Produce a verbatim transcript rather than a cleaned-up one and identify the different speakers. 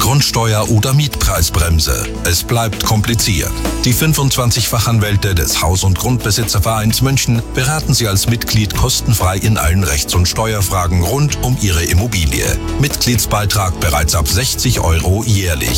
Speaker 1: Grundsteuer oder Mietpreisbremse. Es bleibt kompliziert. Die fünfundzwanzig Fachanwälte des Haus- und Grundbesitzervereins München beraten Sie als Mitglied kostenfrei in allen Rechts- und Steuerfragen rund um Ihre Immobilie. Mitgliedsbeitrag bereits ab sechzig Euro jährlich.